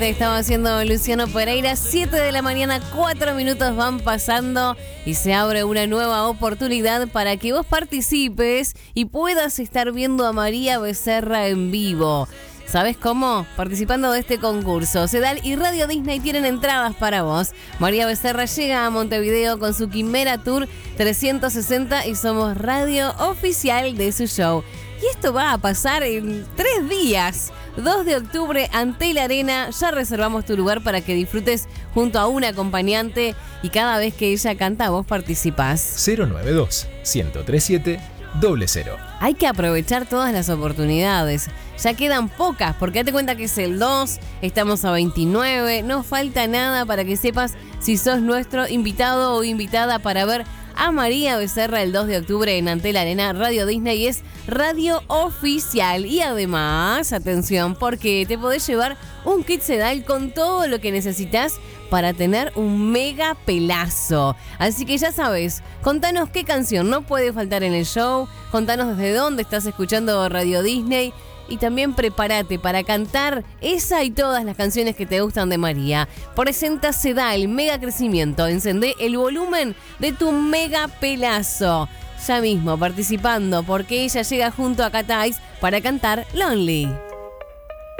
Estaba haciendo Luciano Pereira, 7 de la mañana, 4 minutos van pasando y se abre una nueva oportunidad para que vos participes y puedas estar viendo a María Becerra en vivo. ¿Sabes cómo? Participando de este concurso. Sedal y Radio Disney tienen entradas para vos. María Becerra llega a Montevideo con su Quimera Tour 360 y somos radio oficial de su show. Y esto va a pasar en 3 días. 2 de octubre, Antel Arena. Ya reservamos tu lugar para que disfrutes junto a un acompañante y cada vez que ella canta vos participás. 092-1037-00. Hay que aprovechar todas las oportunidades. Ya quedan pocas, porque date cuenta que es el 2, estamos a 29, no falta nada para que sepas si sos nuestro invitado o invitada para ver a María Becerra el 2 de octubre en Antel Arena. Radio Disney es radio oficial y además, atención, porque te podés llevar un kit Sedal con todo lo que necesitas para tener un mega pelazo. Así que ya sabes, contanos qué canción no puede faltar en el show, contanos desde dónde estás escuchando Radio Disney y también prepárate para cantar esa y todas las canciones que te gustan de María. Presenta Sedal, mega crecimiento, encendé el volumen de tu mega pelazo. Ya mismo participando porque ella llega junto a Catais para cantar Lonely.